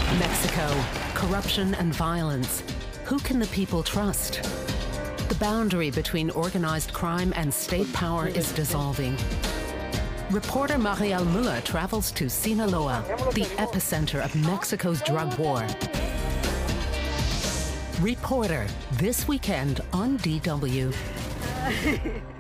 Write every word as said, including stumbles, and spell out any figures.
Mexico, corruption and violence. Who can the people trust? The boundary between organized crime and state power is dissolving. Reporter Mariel Muller travels to Sinaloa, the epicenter of Mexico's drug war. Reporter, this weekend on D W.